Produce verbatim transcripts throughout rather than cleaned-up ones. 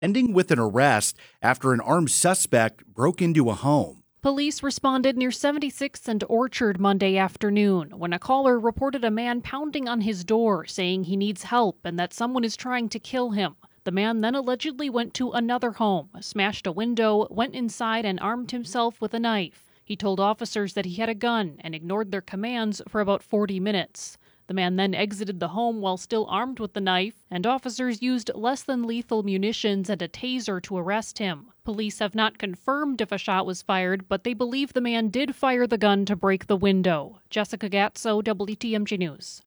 ending with an arrest after an armed suspect broke into a home. Police responded near seventy-sixth and Orchard Monday afternoon when a caller reported a man pounding on his door saying he needs help and that someone is trying to kill him. The man then allegedly went to another home, smashed a window, went inside and armed himself with a knife. He told officers that he had a gun and ignored their commands for about forty minutes. The man then exited the home while still armed with the knife, and officers used less than lethal munitions and a taser to arrest him. Police have not confirmed if a shot was fired, but they believe the man did fire the gun to break the window. Jessica Gatso, W T M J News.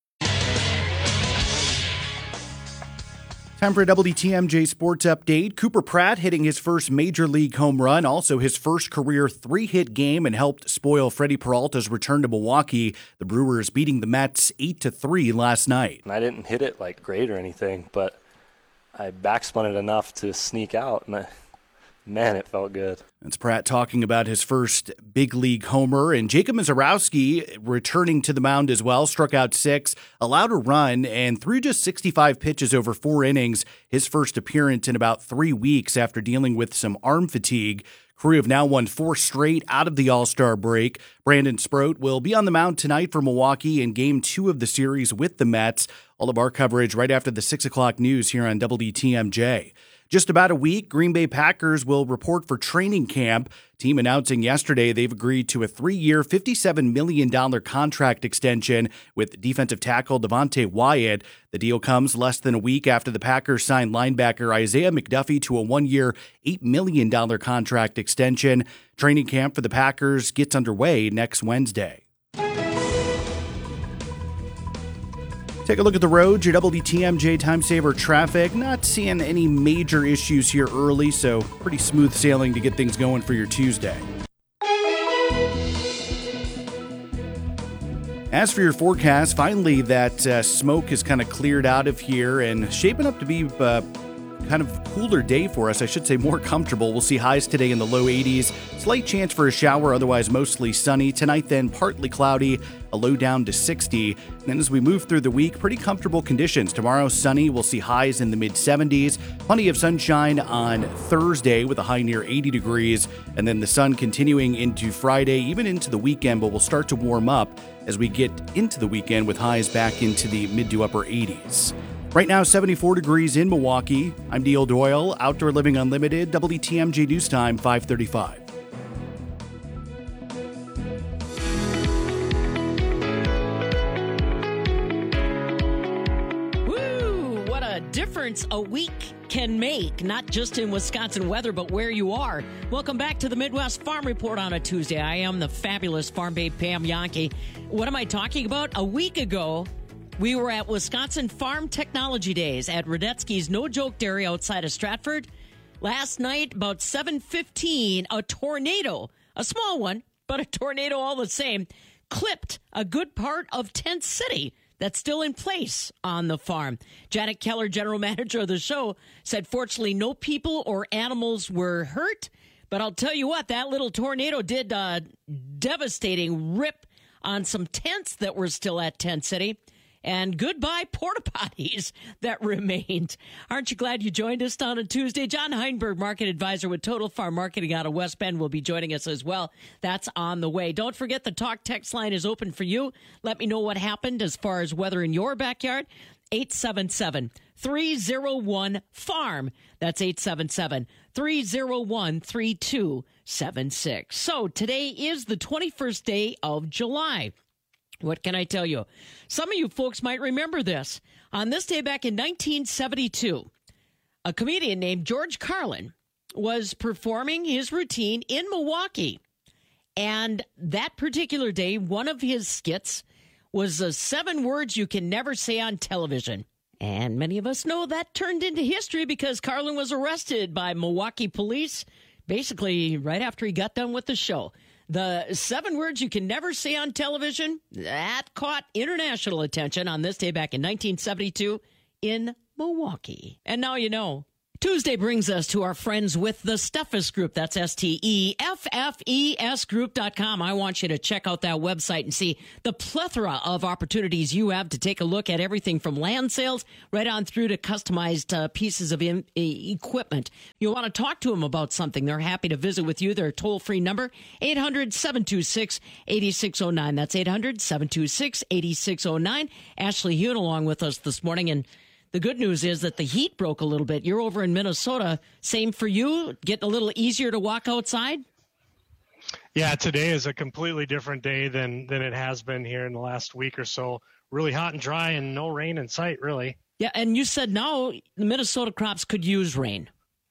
Time for a W T M J Sports Update. Cooper Pratt hitting his first Major League home run, also his first career three-hit game, and helped spoil Freddie Peralta's return to Milwaukee. The Brewers beating the Mets eight to three last night. I didn't hit it like great or anything, but I backspun it enough to sneak out, and I, man, it felt good. That's Pratt talking about his first big league homer, and Jacob Misiorowski returning to the mound as well, struck out six, allowed a run, and threw just sixty-five pitches over four innings, his first appearance in about three weeks after dealing with some arm fatigue. Crew have now won four straight out of the All-Star break. Brandon Sproat will be on the mound tonight for Milwaukee in Game two of the series with the Mets. All of our coverage right after the six o'clock news here on W T M J. Just about a week, Green Bay Packers will report for training camp. Team announcing yesterday they've agreed to a three-year, fifty-seven million dollars contract extension with defensive tackle Devontae Wyatt. The deal comes less than a week after the Packers signed linebacker Isaiah McDuffie to a one-year, eight million dollars contract extension. Training camp for the Packers gets underway next Wednesday. Take a look at the road, your W T M J Time Saver traffic. Not seeing any major issues here early, so pretty smooth sailing to get things going for your Tuesday. As for your forecast, finally that uh, smoke is kind of cleared out of here and shaping up to be uh, kind of cooler day for us. I should say more comfortable. We'll see highs today in the low eighties. Slight chance for a shower, otherwise mostly sunny. Tonight then partly cloudy, a low down to sixty. And then as we move through the week, pretty comfortable conditions. Tomorrow sunny, we'll see highs in the mid seventies. Plenty of sunshine on Thursday with a high near eighty degrees. And then the sun continuing into Friday, even into the weekend, but we'll start to warm up as we get into the weekend with highs back into the mid to upper eighties. Right now, seventy-four degrees in Milwaukee. I'm Neil Doyle, Outdoor Living Unlimited, W T M J News Time, five thirty-five. Woo! What a difference a week can make, not just in Wisconsin weather, but where you are. Welcome back to the Midwest Farm Report on a Tuesday. I am the fabulous Farm Babe Pam Yankee. What am I talking about? A week ago, we were at Wisconsin Farm Technology Days at Radetzky's No Joke Dairy outside of Stratford. Last night, about seven fifteen, a tornado, a small one, but a tornado all the same, clipped a good part of Tent City that's still in place on the farm. Janet Keller, general manager of the show, said fortunately no people or animals were hurt. But I'll tell you what, that little tornado did a devastating rip on some tents that were still at Tent City. And goodbye porta potties that remained. Aren't you glad you joined us on a Tuesday? John Heinberg, market advisor with Total Farm Marketing out of West Bend, will be joining us as well. That's on the way. Don't forget the talk text line is open for you. Let me know what happened as far as weather in your backyard. eight seven seven, three oh one, farm. That's eight seven seven, three oh one, three two seven six. So today is the twenty-first day of July. What can I tell you? Some of you folks might remember this. On this day back in nineteen seventy-two, a comedian named George Carlin was performing his routine in Milwaukee. And that particular day, one of his skits was the seven words you can never say on television. And many of us know that turned into history because Carlin was arrested by Milwaukee police basically right after he got done with the show. The seven words you can never say on television, that caught international attention on this day back in nineteen seventy-two in Milwaukee. And now you know. Tuesday brings us to our friends with the Steffes Group. That's S T E F F E S group dot com. I want you to check out that website and see the plethora of opportunities you have to take a look at everything from land sales right on through to customized uh, pieces of in, uh, equipment. You want to talk to them about something, they're happy to visit with you. Their toll-free number, eight hundred, seven two six, eight six zero nine. That's eight hundred, seven two six, eight six zero nine. Ashley Hune along with us this morning, and the good news is that the heat broke a little bit. You're over in Minnesota. Same for you? Getting a little easier to walk outside? Yeah, today is a completely different day than, than it has been here in the last week or so. Really hot and dry and no rain in sight, really. Yeah, and you said now the Minnesota crops could use rain.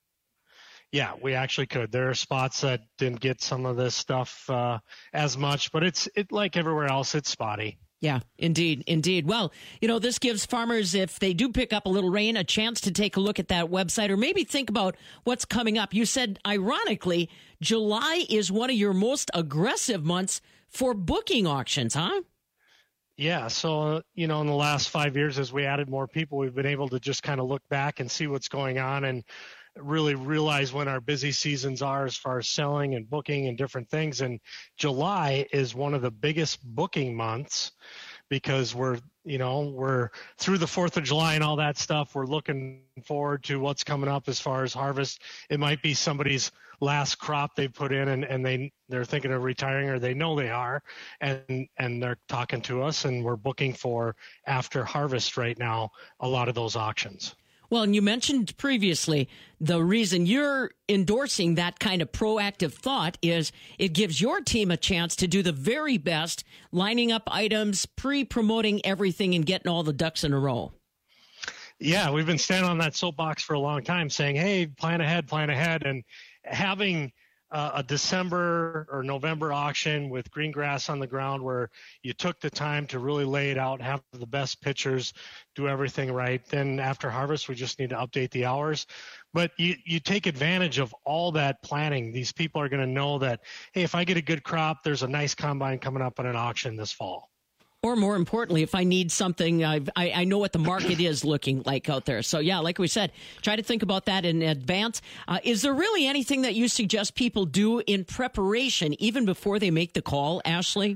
Yeah, we actually could. There are spots that didn't get some of this stuff uh, as much, but it's it like everywhere else, it's spotty. Yeah, indeed, indeed. Well, you know, this gives farmers, if they do pick up a little rain, a chance to take a look at that website or maybe think about what's coming up. You said, ironically, July is one of your most aggressive months for booking auctions, huh? Yeah, so, you know, in the last five years, as we added more people, we've been able to just kind of look back and see what's going on and really realize when our busy seasons are as far as selling and booking and different things. And July is one of the biggest booking months because we're, you know, we're through the fourth of July and all that stuff. We're looking forward to what's coming up as far as harvest. It might be somebody's last crop they put in and, and they, they're thinking of retiring, or they know they are, and, and they're talking to us, and we're booking for after harvest right now, a lot of those auctions. Well, and you mentioned previously the reason you're endorsing that kind of proactive thought is it gives your team a chance to do the very best, lining up items, pre-promoting everything, and getting all the ducks in a row. Yeah, we've been standing on that soapbox for a long time saying, hey, plan ahead, plan ahead. And having uh, a December or November auction with green grass on the ground where you took the time to really lay it out, have the best pictures, do everything right. Then after harvest, we just need to update the hours. But you, you take advantage of all that planning. These people are going to know that, hey, if I get a good crop, there's a nice combine coming up on an auction this fall. Or more importantly, if I need something, I've, I, I know what the market is looking like out there. So, yeah, like we said, try to think about that in advance. Uh, is there really anything that you suggest people do in preparation, even before they make the call, Ashley?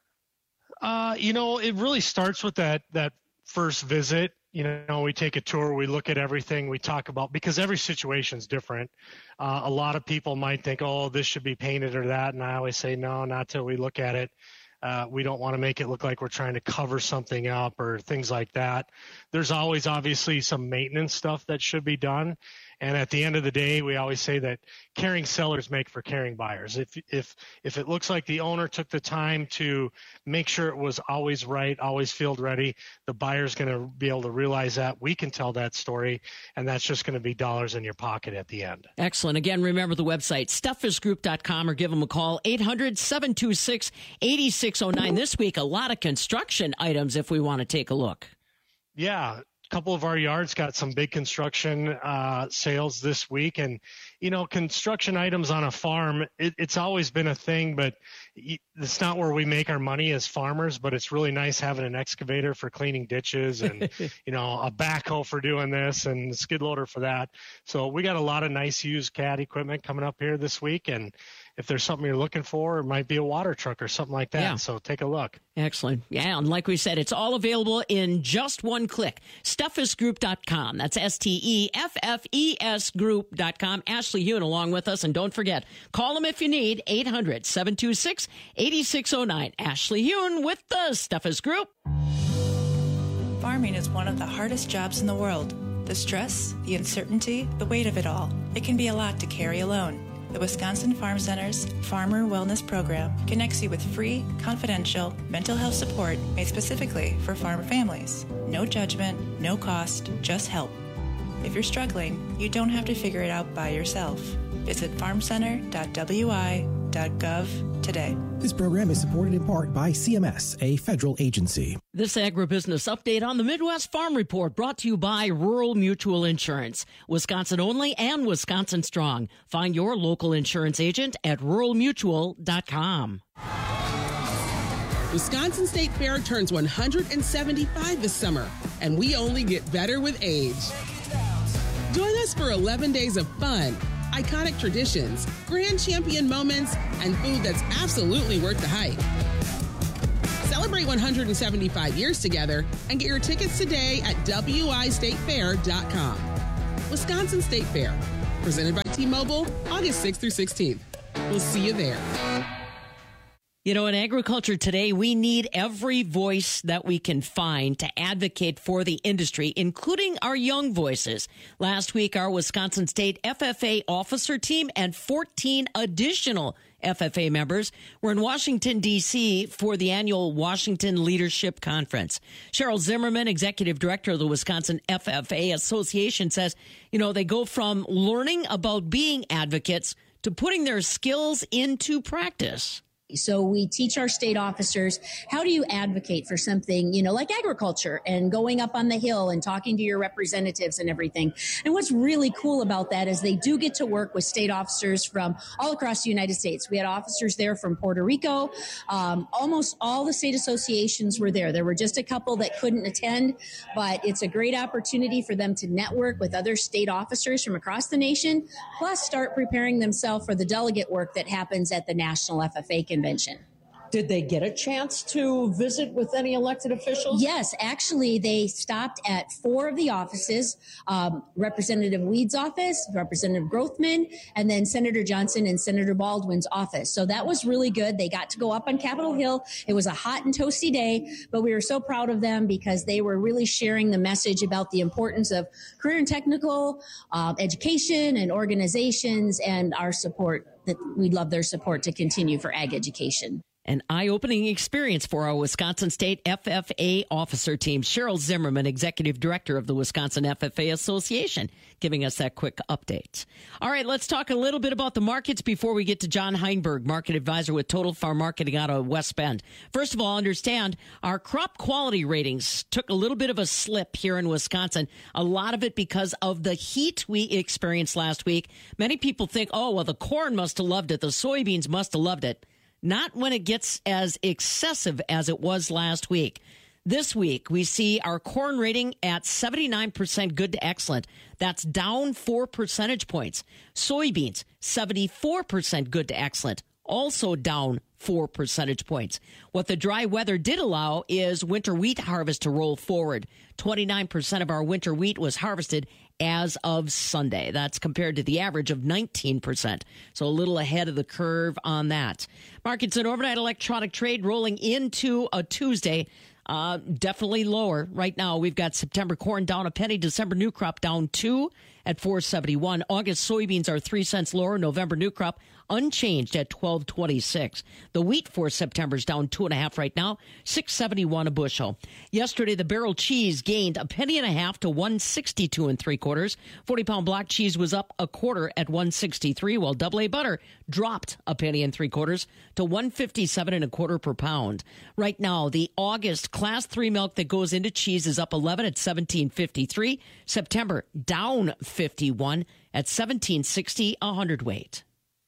Uh, you know, it really starts with that that first visit. You know, we take a tour, we look at everything, we talk about, because every situation is different. Uh, a lot of people might think, oh, this should be painted or that. And I always say, no, not till we look at it. Uh, we don't want to make it look like we're trying to cover something up or things like that. There's always obviously some maintenance stuff that should be done. And at the end of the day, we always say that caring sellers make for caring buyers. If if if it looks like the owner took the time to make sure it was always right, always field ready, the buyer's going to be able to realize that. We can tell that story, and that's just going to be dollars in your pocket at the end. Excellent. Again, remember the website, steffes group dot com, or give them a call, eight hundred, seven two six, eight six zero nine. This week, a lot of construction items if we want to take a look. Yeah. Couple of our yards got some big construction uh, sales this week. And, you know, construction items on a farm, it, it's always been a thing, but it's not where we make our money as farmers, but it's really nice having an excavator for cleaning ditches and, you know, a backhoe for doing this and a skid loader for that. So we got a lot of nice used C A D equipment coming up here this week. And if there's something you're looking for, it might be a water truck or something like that. Yeah. So take a look. Excellent. Yeah, and like we said, it's all available in just one click. steffes group dot com. That's S T E F F E S group dot com. Ashley Hune along with us. And don't forget, call them if you need, eight hundred, seven two six, eight six zero nine. Ashley Hune with the Steffes Group. Farming is one of the hardest jobs in the world. The stress, the uncertainty, the weight of it all. It can be a lot to carry alone. The Wisconsin Farm Center's Farmer Wellness Program connects you with free, confidential mental health support made specifically for farm families. No judgment, no cost, just help. If you're struggling, you don't have to figure it out by yourself. Visit farm center dot w i dot gov today. This program is supported in part by C M S, a federal agency. This agribusiness update on the Midwest Farm Report brought to you by Rural Mutual Insurance. Wisconsin only and Wisconsin strong. Find your local insurance agent at rural mutual dot com. Wisconsin State Fair turns one hundred seventy-five this summer, and we only get better with age. Join us for eleven days of fun, iconic traditions, grand champion moments, and food that's absolutely worth the hype. Celebrate one hundred seventy-five years together and get your tickets today at W I state fair dot com. Wisconsin State Fair, presented by T-Mobile, August sixth through sixteenth. We'll see you there. You know, in agriculture today, we need every voice that we can find to advocate for the industry, including our young voices. Last week, our Wisconsin State F F A officer team and fourteen additional F F A members were in Washington, D C for the annual Washington Leadership Conference. Cheryl Zimmerman, executive director of the Wisconsin F F A Association, says, you know, they go from learning about being advocates to putting their skills into practice. So we teach our state officers, how do you advocate for something, you know, like agriculture and going up on the Hill and talking to your representatives and everything. And what's really cool about that is they do get to work with state officers from all across the United States. We had officers there from Puerto Rico. Um, almost all the state associations were there. There were just a couple that couldn't attend, but it's a great opportunity for them to network with other state officers from across the nation, plus start preparing themselves for the delegate work that happens at the National F F A Convention. Convention. Did they get a chance to visit with any elected officials? Yes, actually, they stopped at four of the offices, um, Representative Weed's office, Representative Grothman, and then Senator Johnson and Senator Baldwin's office. So that was really good. They got to go up on Capitol Hill. It was a hot and toasty day, but we were so proud of them because they were really sharing the message about the importance of career and technical uh, education and organizations and our support, that we'd love their support to continue for ag education. An eye-opening experience for our Wisconsin State F F A officer team. Cheryl Zimmerman, executive director of the Wisconsin F F A Association, giving us that quick update. All right, let's talk a little bit about the markets before we get to John Heinberg, market advisor with Total Farm Marketing out of West Bend. First of all, understand our crop quality ratings took a little bit of a slip here in Wisconsin. A lot of it because of the heat we experienced last week. Many people think, oh, well, the corn must have loved it. The soybeans must have loved it. Not when it gets as excessive as it was last week. This week, we see our corn rating at seventy-nine percent good to excellent. That's down four percentage points. Soybeans, seventy-four percent good to excellent, also down four percentage points. What the dry weather did allow is winter wheat harvest to roll forward. twenty-nine percent of our winter wheat was harvested as of Sunday. That's compared to the average of nineteen percent. So a little ahead of the curve on that. Markets and overnight electronic trade rolling into a Tuesday. Uh, definitely lower. Right now, we've got September corn down a penny, December new crop down two at four seventy-one. August soybeans are three cents lower. November new crop unchanged at twelve twenty-six. The wheat for September's down two and a half right now, six seventy-one a bushel. Yesterday, the barrel cheese gained a penny and a half to one sixty-two and three quarters. forty pound block cheese was up a quarter at one sixty-three, while double A butter dropped a penny and three quarters to one fifty-seven and a quarter per pound. Right now, the August class three milk that goes into cheese is up eleven at seventeen fifty-three. September down fifty-one at seventeen sixty a hundredweight.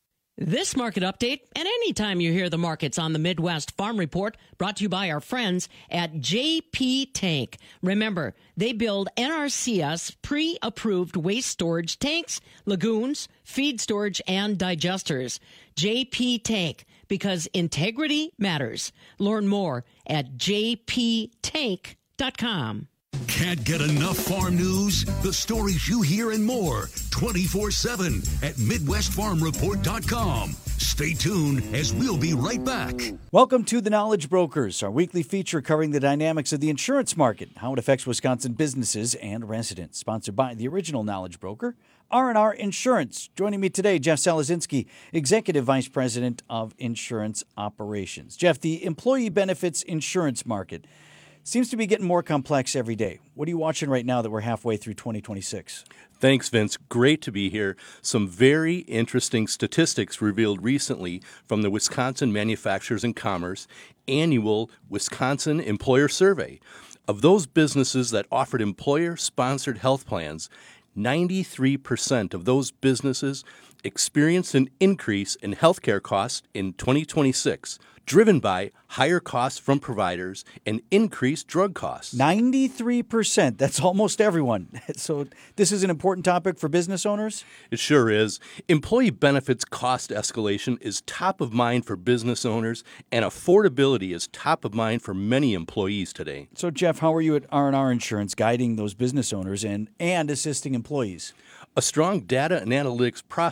This market update, and anytime you hear the markets on the Midwest Farm Report, brought to you by our friends at J P Tank. Remember, they build N R C S pre-approved waste storage tanks, lagoons, feed storage, and digesters. J P Tank, because integrity matters. Learn more at j p tank dot com. Can't get enough farm news? The stories you hear and more twenty-four seven at midwest farm report dot com. Stay tuned as we'll be right back. Welcome to The Knowledge Brokers, our weekly feature covering the dynamics of the insurance market, how it affects Wisconsin businesses and residents. Sponsored by the original Knowledge Broker, R and R Insurance. Joining me today, Jeff Salazinski, Executive Vice President of Insurance Operations. Jeff, the employee benefits insurance market seems to be getting more complex every day. What are you watching right now that we're halfway through twenty twenty-six? Thanks, Vince. Great to be here. Some very interesting statistics revealed recently from the Wisconsin Manufacturers and Commerce annual Wisconsin Employer Survey. Of those businesses that offered employer-sponsored health plans, ninety-three percent of those businesses experienced an increase in healthcare costs in twenty twenty-six. driven by higher costs from providers and increased drug costs. ninety-three percent. That's almost everyone. So this is an important topic for business owners? It sure is. Employee benefits cost escalation is top of mind for business owners, and affordability is top of mind for many employees today. So, Jeff, how are you at R and R Insurance guiding those business owners and, and assisting employees? A strong data and analytics process